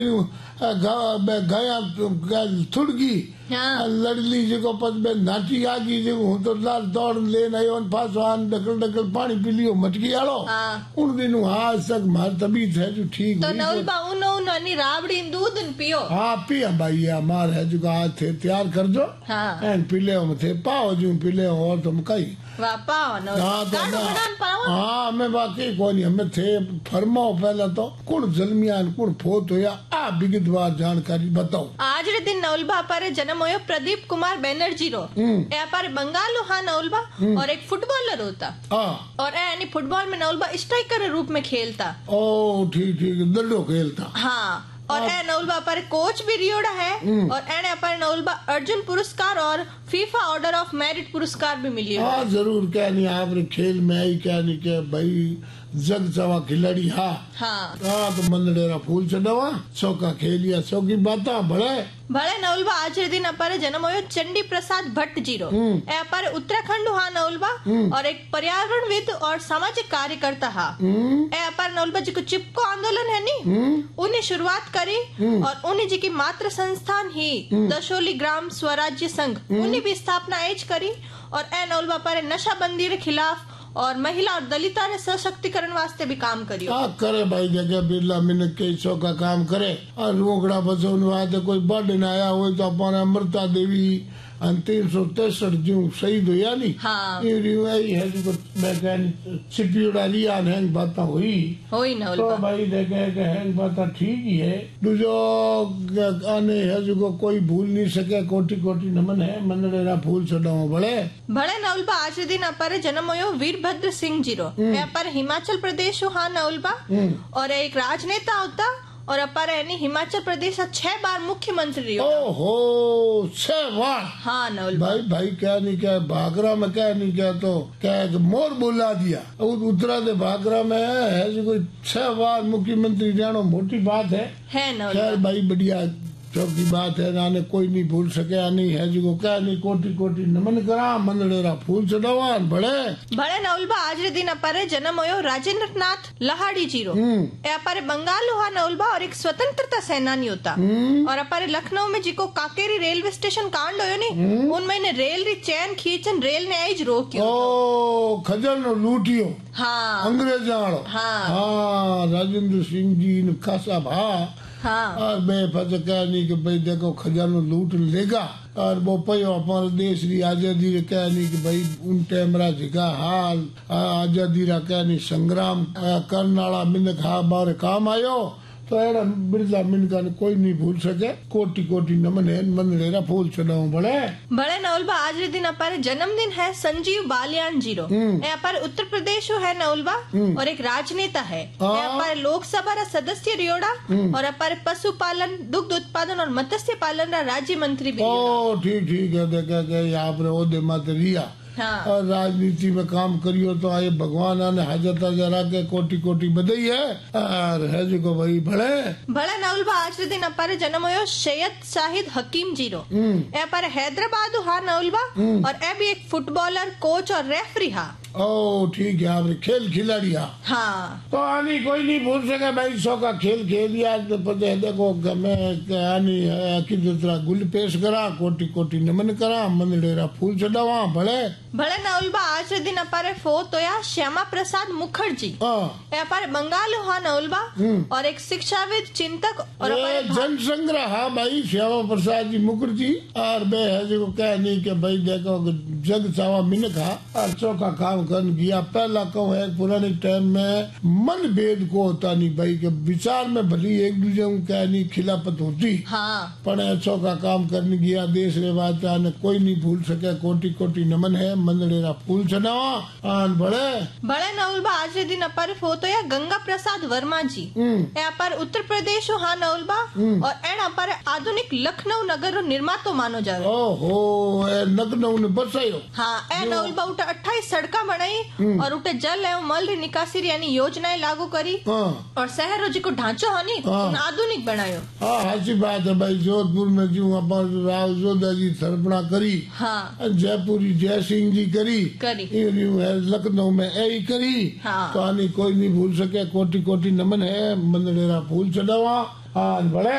गया थुड़गी लड़ली जो पद में नाची आगी जो हूं तो लाल दौड़ लेन आयो पासवान डकल डकल पानी पी लियो मटकी आलो उन दिनों आज तक मार तबीयत है जो ठीक तो नौल बाऊ नो ननी राबड़ी दूध पियो। हाँ पिया भाई मार है जो आज थे तैयार कर दो एंड पिले हम थे पाओ जो पिले और तुम कही हाँ मैं बाकी कोई हमें थे फरमाओ पहले तो कुण जलमियान कुण फोत होया आ विगतवार जानकारी बताओ। आज रे दिन नौलबा पर जन्म होयो प्रदीप कुमार बैनर्जी रो ए पर बंगाल हाँ नौलबा और एक फुटबॉलर होता और यानी फुटबॉल में नौलबा स्ट्राइकर रूप में खेलता। ओ ठीक ठीक दंडो खेलता। हाँ और ए नौलबा पर कोच भी रियोड़ा है और एने पर नौलबा अर्जुन पुरस्कार और फीफा ऑर्डर ऑफ मेरिट पुरस्कार भी मिली है। हाँ जरूर क्या नहीं आपने खेल में आई क्या नहीं क्या भाई जग सवा खिलाड़ी हाँ तो मंदड़ेरा फूल चढ़ावा चौका खेलिया चौकी बाता बड़े नौलबा आज दिन अपारे जन्म हो चंडी प्रसाद भट्ट जीरो ए अपारे उत्तराखंड हाँ नौलबा और एक पर्यावरणविद और सामाजिक कार्यकर्ता हा ए अपारे नौलबा जी को चिपको आंदोलन है नी उन्हें शुरुआत करी और उन्हीं जी की मातृ संस्थान ही दशोली ग्राम स्वराज्य संघ उन्हें भी स्थापना एज करी और ए नौलबा पर नशाबंदी के खिलाफ और महिला और दलिता ने सशक्तिकरण वास्ते भी काम करियो। करे भाई जगह बिरला मिनट के सौ का काम करे और रोकड़ा बचौने वास्ते कोई बर्डन आया हो तो अपन अमृता देवी 363 जो शहीद हुआ नी है जो चिपियोड़ा लिया हैंग बाता हुई तो भाई देखे हैंग बाता ठीक ही है दूजो आने है जो कोई भूल नहीं सके कोटि कोटि नमन है मंदड़ेरा फूल चढ़ाओ बड़े नौलबा आज दिन अपारे जन्म हो वीरभद्र सिंह जीरो पर हिमाचल प्रदेश हाँ नौलबा और एक राजनेता होता और अपारे यानी हिमाचल प्रदेश 6 बार मुख्यमंत्री रही। ओहो 6 बार। हाँ नौलबा भाई क्या नहीं क्या भागरा में क्या नहीं क्या तो क्या मोर बोला दिया उत्तरा दे भागरा में है जो कोई 6 बार मुख्यमंत्री जानो मोटी बात है नौलबा भाई बढ़िया चौकी बात है नाने कोई नहीं भूल सके नहीं है जो क्या नहीं कोटि कोटि नमन करा मंदड़ेरा फूल चढ़ावा बड़े नौलबा आज रे दिन अपारे जन्म हो राजेंद्र नाथ लहाड़ी जीरो ए अपारे बंगाल हुआ नौलबा और एक स्वतंत्रता सेनानी होता और अपारे लखनऊ में जिको काकेरी रेलवे स्टेशन कांड होयो नी उनमें ने रेल री चैन खींचन रेल ने आई रोकियो खजानो लूटियो अंग्रेजा हाँ राजेंद्र सिंह जी ने खासा भा और बेफज कह नहीं कि भाई देखो खजानो लूट लेगा और वो पयो हमारे देश की आजादी रे कह नहीं कि भाई उन टाइम जिगा हाल आजादी रा कह नहीं संग्राम करने वाला मिनक हा बारे काम आयो तो एड़ा बिरला मिनका ने कोई नहीं भूल सके कोटि कोटि नमन है मंदड़ेरा फूल चढ़ाओ बड़े नौलबा आज के दिन अपारे जन्मदिन है संजीव बालियान जीरो अपारे उत्तर प्रदेश है नौलबा और एक राजनेता है अपारे लोकसभा रा सदस्य रियोड़ा और अपारे पशुपालन दुग्ध उत्पादन और मत्स्य पालन रा राज्य मंत्री भी। ठीक है देखा यहाँ पर ओदे मत रिया और राजनीति में काम करियो तो आए भगवान आने हाजत जरा के कोटि कोटि बधाई है और है जो भाई बड़े नौलबा आज के दिन अपारे जन्म हो सैयद शाहिद हकीम जीरो अपारे हैदराबाद हा नौलबा और ए भी एक फुटबॉलर कोच और रेफरी हा। ठीक है आपने खेल खिलाड़ी हाँ तो आनी कोई नहीं भूल सके भाई सौ का खेल लिया तो पता देखो मैं आनी है गुल पेश करा कोटि कोटि नमन करा मंदड़ेरा फूल चढ़ावा बड़े नौलबा आज के दिन अपारे फोत होया श्यामा प्रसाद मुखर्जी अपारे बंगाल हुआ नौलबा और एक शिक्षाविद चिंतक और जन संग्रह भाई श्यामा प्रसाद जी मुखर्जी और बे है जो कह नहीं के भाई देखो जग चावा मिनक और चौका काम कर गया पहला कहूँ है पुराने टाइम में मन भेद को होता नहीं भाई के विचार में भली एक दूसरे को क्या नहीं खिलाफत होती पर ऐसो का काम करने गया देश रे बात कोई नहीं भूल सके कोटि कोटि नमन है मंदड़ेरा फूल चढ़ावा बड़े नौलबा आज के दिन अपारे फोतो या गंगा प्रसाद वर्मा जी अपारे उत्तर प्रदेश हाँ नौलबा और एन अपारे आधुनिक लखनऊ नगर रो निर्मातो मानो जावे। ओहो लखनऊ ने बसायो हाँ ए नौलबा उठे 28 सड़का बनाई और उठे जल एवं मल री निकासी यानी योजनाएं लागू करी और शहर जी को ढांचो हानी आधुनिक बनायो। अच्छी बात है भाई जोधपुर में जो अपन राव जोधा जी सरपना करी जयपुरी जय सिंह जी करी लखनऊ में ऐ करी तो आनी कोई नहीं भूल सके कोटि कोटि नमन है मंदड़ेरा फूल चढ़ावा आज बड़े